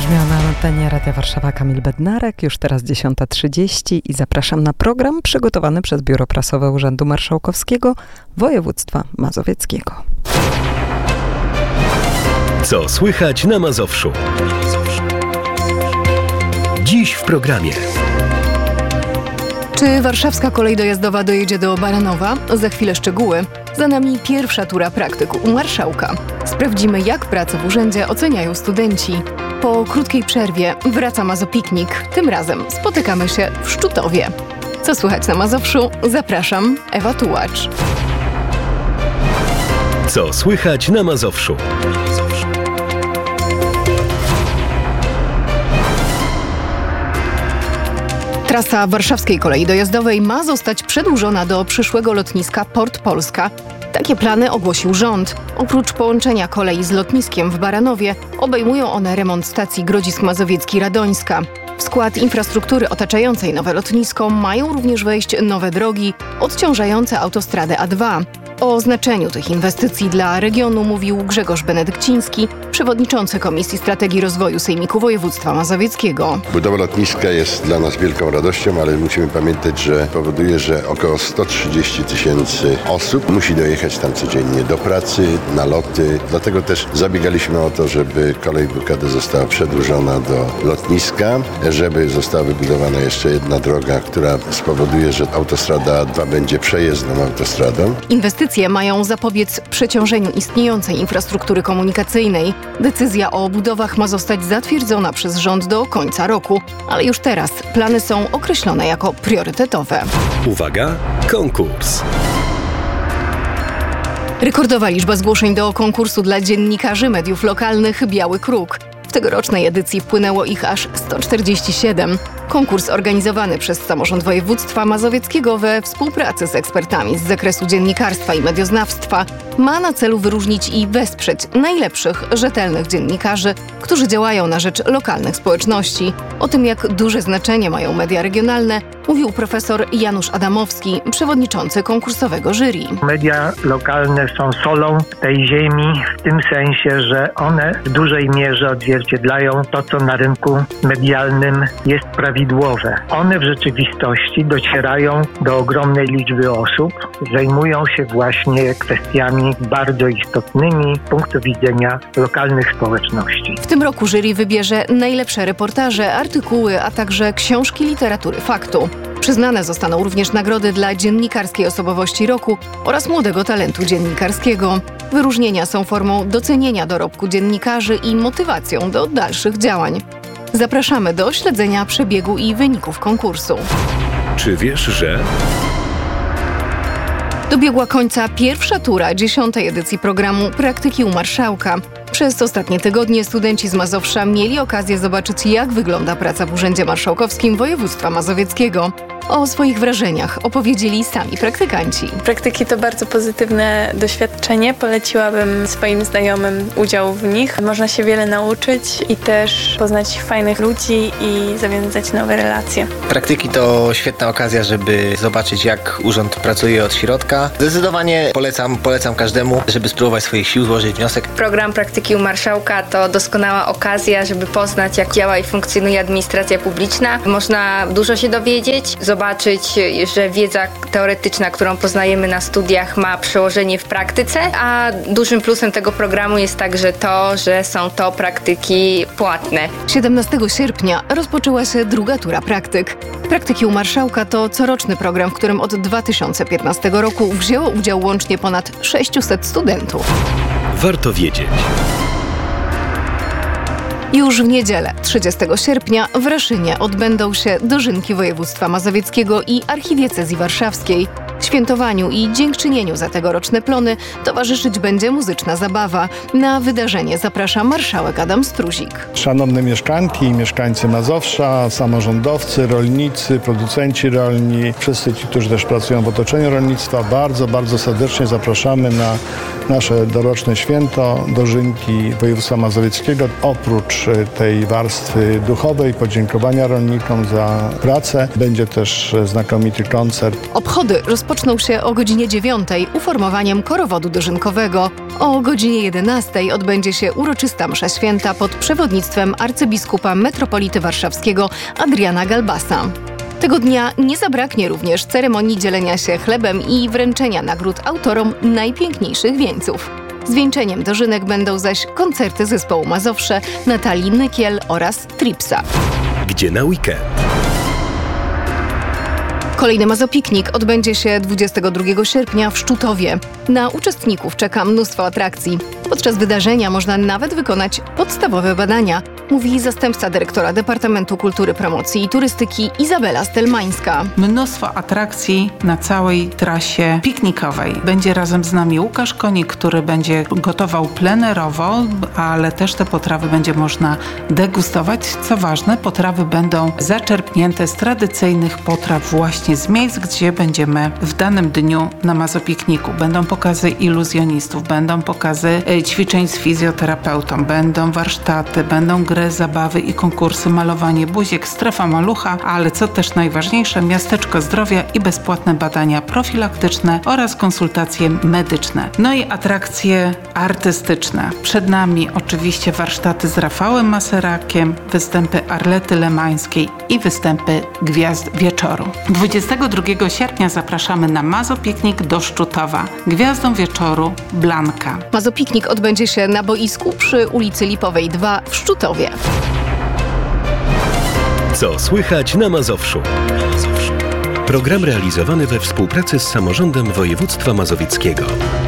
Brzmiał na antenie Radia Warszawa Kamil Bednarek, już teraz 10:30 i zapraszam na program przygotowany przez Biuro Prasowe Urzędu Marszałkowskiego Województwa Mazowieckiego. Co słychać na Mazowszu? Dziś w programie. Czy warszawska kolej dojazdowa dojedzie do Baranowa? Za chwilę szczegóły. Za nami pierwsza tura praktyk u marszałka. Sprawdzimy, jak pracę w urzędzie oceniają studenci. Po krótkiej przerwie wraca Mazopiknik. Tym razem spotykamy się w Szczutowie. Co słychać na Mazowszu? Zapraszam, Ewa Tułacz. Co słychać na Mazowszu? Trasa warszawskiej kolei dojazdowej ma zostać przedłużona do przyszłego lotniska Port Polska. Takie plany ogłosił rząd. Oprócz połączenia kolei z lotniskiem w Baranowie obejmują one remont stacji Grodzisk Mazowiecki-Radońska. W skład infrastruktury otaczającej nowe lotnisko mają również wejść nowe drogi odciążające autostradę A2. O znaczeniu tych inwestycji dla regionu mówił Grzegorz Benedykciński, przewodniczący Komisji Strategii Rozwoju Sejmiku Województwa Mazowieckiego. Budowa lotniska jest dla nas wielką radością, ale musimy pamiętać, że powoduje, że około 130 000 osób musi dojechać tam codziennie do pracy, na loty. Dlatego też zabiegaliśmy o to, żeby kolej WKD została przedłużona do lotniska, żeby została wybudowana jeszcze jedna droga, która spowoduje, że autostrada A2 będzie przejezdną autostradą. Inwestycje mają zapobiec przeciążeniu istniejącej infrastruktury komunikacyjnej. Decyzja o budowach ma zostać zatwierdzona przez rząd do końca roku, ale już teraz plany są określone jako priorytetowe. Uwaga, konkurs! Rekordowa liczba zgłoszeń do konkursu dla dziennikarzy mediów lokalnych Biały Kruk. W tegorocznej edycji wpłynęło ich aż 147. Konkurs organizowany przez Samorząd Województwa Mazowieckiego we współpracy z ekspertami z zakresu dziennikarstwa i medioznawstwa ma na celu wyróżnić i wesprzeć najlepszych, rzetelnych dziennikarzy, którzy działają na rzecz lokalnych społeczności. O tym, jak duże znaczenie mają media regionalne, mówił profesor Janusz Adamowski, przewodniczący konkursowego jury. Media lokalne są solą tej ziemi w tym sensie, że one w dużej mierze odzwierciedlają to, co na rynku medialnym jest prawidłowe. One w rzeczywistości docierają do ogromnej liczby osób, zajmują się właśnie kwestiami bardzo istotnymi z punktu widzenia lokalnych społeczności. W tym roku jury wybierze najlepsze reportaże, artykuły, a także książki literatury faktu. Przyznane zostaną również nagrody dla dziennikarskiej osobowości roku oraz młodego talentu dziennikarskiego. Wyróżnienia są formą docenienia dorobku dziennikarzy i motywacją do dalszych działań. Zapraszamy do śledzenia przebiegu i wyników konkursu. Czy wiesz, że... Dobiegła końca pierwsza tura 10. edycji programu Praktyki u Marszałka. Przez ostatnie tygodnie studenci z Mazowsza mieli okazję zobaczyć, jak wygląda praca w Urzędzie Marszałkowskim Województwa Mazowieckiego. O swoich wrażeniach opowiedzieli sami praktykanci. Praktyki to bardzo pozytywne doświadczenie. Poleciłabym swoim znajomym udział w nich. Można się wiele nauczyć i też poznać fajnych ludzi i zawiązać nowe relacje. Praktyki to świetna okazja, żeby zobaczyć, jak urząd pracuje od środka. Zdecydowanie polecam każdemu, żeby spróbować swoich sił, złożyć wniosek. Program Praktyki u Marszałka to doskonała okazja, żeby poznać, jak działa i funkcjonuje administracja publiczna. Można dużo się dowiedzieć, zobaczyć, że wiedza teoretyczna, którą poznajemy na studiach, ma przełożenie w praktyce, a dużym plusem tego programu jest także to, że są to praktyki płatne. 17 sierpnia rozpoczęła się druga tura praktyk. Praktyki u Marszałka to coroczny program, w którym od 2015 roku wzięło udział łącznie ponad 600 studentów. Warto wiedzieć. Już w niedzielę, 30 sierpnia, w Raszynie odbędą się dożynki województwa mazowieckiego i archidiecezji warszawskiej. Świętowaniu i dziękczynieniu za tegoroczne plony towarzyszyć będzie muzyczna zabawa. Na wydarzenie zaprasza marszałek Adam Struzik. Szanowne mieszkanki i mieszkańcy Mazowsza, samorządowcy, rolnicy, producenci rolni, wszyscy ci, którzy też pracują w otoczeniu rolnictwa, bardzo serdecznie zapraszamy na nasze doroczne święto, dożynki województwa mazowieckiego. Oprócz tej warstwy duchowej, podziękowania rolnikom za pracę, będzie też znakomity koncert. Obchody rozpoczęły rozpoczną się o godzinie 9 uformowaniem korowodu dożynkowego. O godzinie 11 odbędzie się uroczysta msza święta pod przewodnictwem arcybiskupa metropolity warszawskiego Adriana Galbasa. Tego dnia nie zabraknie również ceremonii dzielenia się chlebem i wręczenia nagród autorom najpiękniejszych wieńców. Zwieńczeniem dożynek będą zaś koncerty zespołu Mazowsze, Natalii Nykiel oraz Tripsa. Gdzie na weekend? Kolejny Mazopiknik odbędzie się 22 sierpnia w Szczutowie. Na uczestników czeka mnóstwo atrakcji. Podczas wydarzenia można nawet wykonać podstawowe badania, mówi zastępca dyrektora Departamentu Kultury, Promocji i Turystyki Izabela Stelmańska. Mnóstwo atrakcji na całej trasie piknikowej. Będzie razem z nami Łukasz Konik, który będzie gotował plenerowo, ale też te potrawy będzie można degustować. Co ważne, potrawy będą zaczerpnięte z tradycyjnych potraw właśnie z miejsc, gdzie będziemy w danym dniu na Mazopikniku. Będą pokazy iluzjonistów, będą pokazy ćwiczeń z fizjoterapeutą, będą warsztaty, będą gry, zabawy i konkursy, malowanie buziek, strefa malucha, ale co też najważniejsze, miasteczko zdrowia i bezpłatne badania profilaktyczne oraz konsultacje medyczne. No i atrakcje artystyczne. Przed nami oczywiście warsztaty z Rafałem Maserakiem, występy Arlety Lemańskiej i występy Gwiazd Wieczoru. 22 sierpnia zapraszamy na Mazopiknik do Szczutowa. Gwiazdą Wieczoru Blanka. Mazopiknik odbędzie się na boisku przy ulicy Lipowej 2 w Szczutowie. Co słychać na Mazowszu? Program realizowany we współpracy z Samorządem Województwa Mazowieckiego.